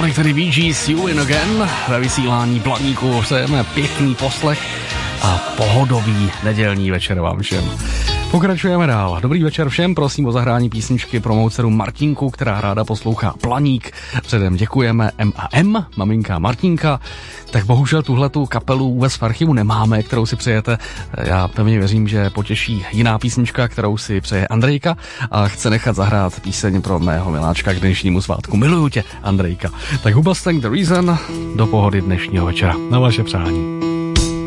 Tolik tedy Bee Gees, You In Again, ve vysílání Blaníku přejeme pěkný poslech a pohodový nedělní večer vám všem. Pokračujeme dál. Dobrý večer všem, prosím o zahrání písničky pro mou dceru Martinku, která ráda poslouchá Blaník. Předem děkujeme M&M, maminka Martinka. Tak bohužel tuhletu kapelu vůbec v archivu nemáme, kterou si přejete. Já pevně věřím, že potěší jiná písnička, kterou si přeje Andrejka a chce nechat zahrát píseň pro mého miláčka k dnešnímu svátku. Miluju tě, Andrejka. Tak Hubastang The Reason, do pohody dnešního večera. Na vaše přání.